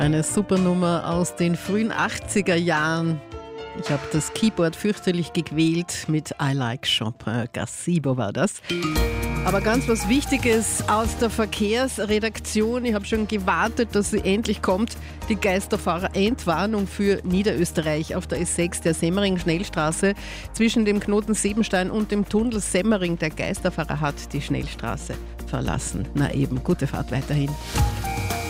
Eine super Nummer aus den frühen 80er Jahren. Ich habe das Keyboard fürchterlich gequält mit I Like Chopin. Gazebo war das. Aber ganz was Wichtiges aus der Verkehrsredaktion. Ich habe schon gewartet, dass sie endlich kommt. Die Geisterfahrer-Entwarnung für Niederösterreich auf der S6 der Semmering-Schnellstraße. Zwischen dem Knoten Sebenstein und dem Tunnel Semmering. Der Geisterfahrer hat die Schnellstraße verlassen. Na eben, gute Fahrt weiterhin.